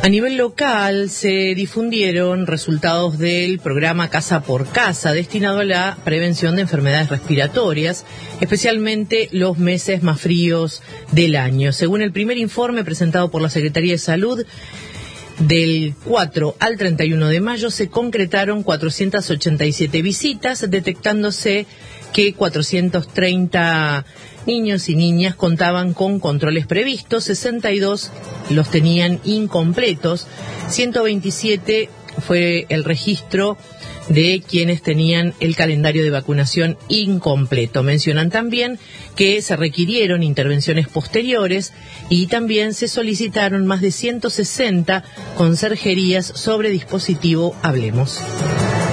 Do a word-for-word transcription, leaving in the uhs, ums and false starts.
A nivel local se difundieron resultados del programa Casa por Casa, destinado a la prevención de enfermedades respiratorias, especialmente los meses más fríos del año. Según el primer informe presentado por la Secretaría de Salud, del cuatro al treinta y uno de mayo se concretaron cuatrocientas ochenta y siete visitas, detectándose que cuatrocientos treinta niños y niñas contaban con controles previstos, sesenta y dos los tenían incompletos, ciento veintisiete fue el registro de quienes tenían el calendario de vacunación incompleto. Mencionan también que se requirieron intervenciones posteriores y también se solicitaron más de ciento sesenta conserjerías sobre dispositivo Hablemos.